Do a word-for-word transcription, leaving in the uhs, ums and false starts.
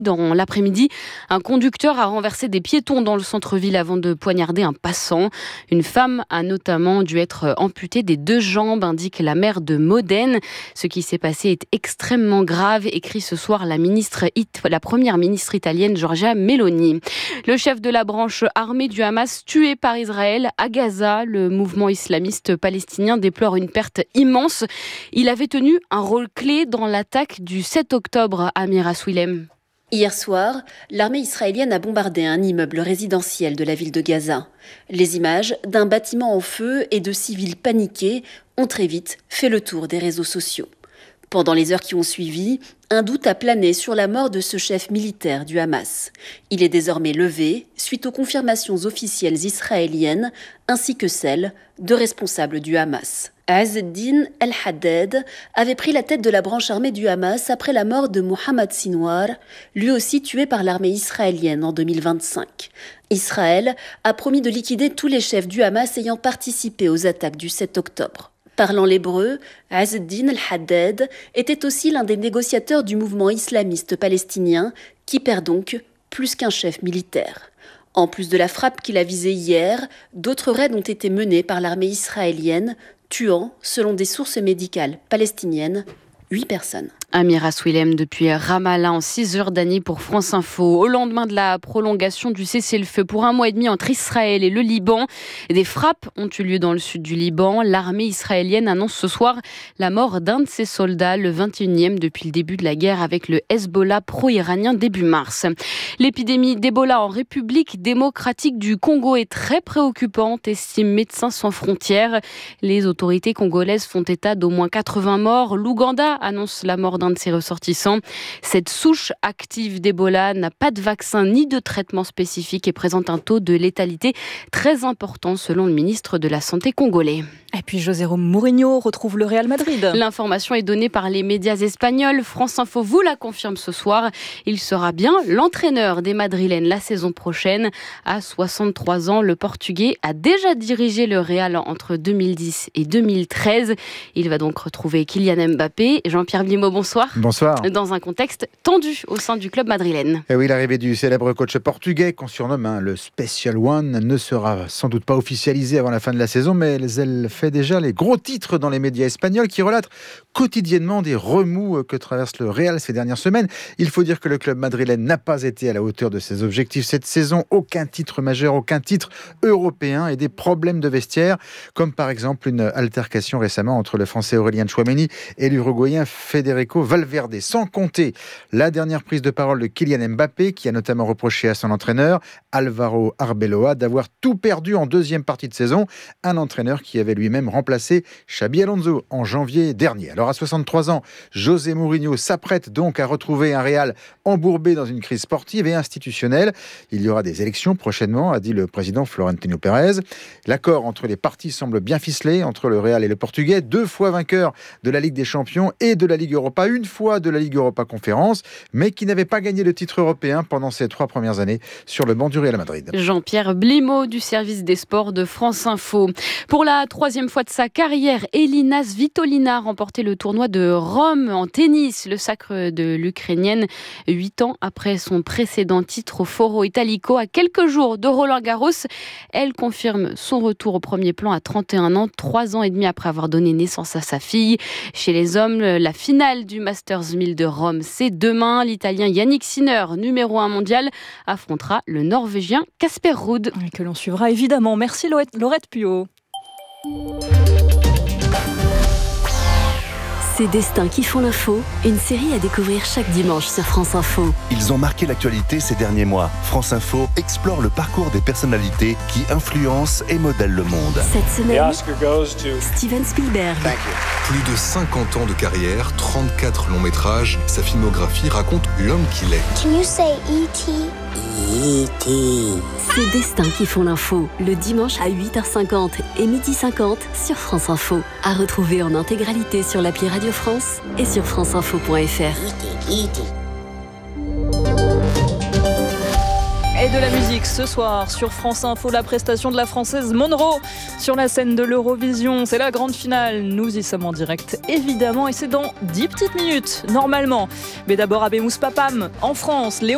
Dans l'après-midi, un conducteur a renversé des piétons dans le centre-ville avant de poignarder un passant. Une femme a notamment dû être amputée des deux jambes, indique la maire de Modène. Ce qui s'est passé est extrêmement grave, écrit ce soir la, ministre, la première ministre italienne Giorgia Meloni. Le chef de la branche armée du Hamas tué par Israël à Gaza. Le mouvement islamiste palestinien déplore une perte immense. Il avait tenu un rôle clé dans l'attaque du sept octobre à Miras Willem. Hier soir, l'armée israélienne a bombardé un immeuble résidentiel de la ville de Gaza. Les images d'un bâtiment en feu et de civils paniqués ont très vite fait le tour des réseaux sociaux. Pendant les heures qui ont suivi, un doute a plané sur la mort de ce chef militaire du Hamas. Il est désormais levé suite aux confirmations officielles israéliennes ainsi que celles de responsables du Hamas. Azz ad-Din al-Haddad avait pris la tête de la branche armée du Hamas après la mort de Mohammad Sinwar, lui aussi tué par l'armée israélienne en deux mille vingt-cinq. Israël a promis de liquider tous les chefs du Hamas ayant participé aux attaques du sept octobre. Parlant l'hébreu, Azz ad-Din al-Haddad était aussi l'un des négociateurs du mouvement islamiste palestinien qui perd donc plus qu'un chef militaire. En plus de la frappe qu'il a visée hier, d'autres raids ont été menés par l'armée israélienne, tuant, selon des sources médicales palestiniennes, huit personnes. À Miras Willem depuis Ramallah en Cisjordanie pour France Info. Au lendemain de la prolongation du cessez-le-feu pour un mois et demi entre Israël et le Liban, des frappes ont eu lieu dans le sud du Liban. L'armée israélienne annonce ce soir la mort d'un de ses soldats, le vingt et unième depuis le début de la guerre avec le Hezbollah pro-iranien début mars. L'épidémie d'Ebola en République démocratique du Congo est très préoccupante, estime Médecins sans frontières. Les autorités congolaises font état d'au moins quatre-vingts morts. L'Ouganda annonce la mort d'un de ses ressortissants. Cette souche active d'Ebola n'a pas de vaccin ni de traitement spécifique et présente un taux de létalité très important selon le ministre de la Santé congolais. Et puis José Mourinho retrouve le Real Madrid. L'information est donnée par les médias espagnols. France Info vous la confirme ce soir. Il sera bien l'entraîneur des Madrilènes la saison prochaine. À soixante-trois ans, le Portugais a déjà dirigé le Real entre deux mille dix et deux mille treize. Il va donc retrouver Kylian Mbappé. Jean-Pierre Blimaud, bonsoir. Bonsoir. Dans un contexte tendu au sein du club madrilène. Et oui, l'arrivée du célèbre coach portugais, qu'on surnomme hein, le Special One, ne sera sans doute pas officialisée avant la fin de la saison, mais elle fait déjà les gros titres dans les médias espagnols qui relatent quotidiennement des remous que traverse le Real ces dernières semaines. Il faut dire que le club madrilène n'a pas été à la hauteur de ses objectifs cette saison. Aucun titre majeur, aucun titre européen et des problèmes de vestiaire, comme par exemple une altercation récemment entre le Français Aurélien Tchouaméni et l'Uruguayen Federico Valverde. Sans compter la dernière prise de parole de Kylian Mbappé, qui a notamment reproché à son entraîneur, Álvaro Arbeloa, d'avoir tout perdu en deuxième partie de saison. Un entraîneur qui avait lui-même remplacé Xabi Alonso en janvier dernier. Alors à soixante-trois ans, José Mourinho s'apprête donc à retrouver un Real embourbé dans une crise sportive et institutionnelle. Il y aura des élections prochainement, a dit le président Florentino Pérez. L'accord entre les parties semble bien ficelé, entre le Real et le Portugais, deux fois vainqueur de la Ligue des Champions et de la Ligue Europa, une fois de la Ligue Europa Conférence, mais qui n'avait pas gagné le titre européen pendant ces trois premières années sur le banc du Real Madrid. Jean-Pierre Blimaud du service des sports de France Info. Pour la troisième fois de sa carrière, Elina Svitolina a remporté le tournoi de Rome en tennis. Le sacre de l'Ukrainienne, huit ans après son précédent titre au Foro Italico, à quelques jours de Roland-Garros. Elle confirme son retour au premier plan à trente et un ans, trois ans et demi après avoir donné naissance à sa fille. Chez les hommes, la finale du Masters mille de Rome, c'est demain. L'Italien Yannick Sinner, numéro un mondial, affrontera le Norvégien Casper Ruud. Que l'on suivra évidemment. Merci Laurette Puot. Ces destins qui font l'info, une série à découvrir chaque dimanche sur France Info. Ils ont marqué l'actualité ces derniers mois. France Info explore le parcours des personnalités qui influencent et modèlent le monde. Cette semaine, Steven Spielberg. Plus de cinquante ans de carrière, trente-quatre longs métrages, sa filmographie raconte l'homme qu'il est. Can you say E T E T Ces destins qui font l'info, le dimanche à huit heures cinquante et midi cinquante sur France Info. À retrouver en intégralité sur l'appli Radio France et sur franceinfo point f r. Et de la musique ce soir sur France Info, la prestation de la Française Monroe sur la scène de l'Eurovision. C'est la grande finale, nous y sommes en direct évidemment et c'est dans dix petites minutes normalement. Mais d'abord Abemous Papam en France, Léon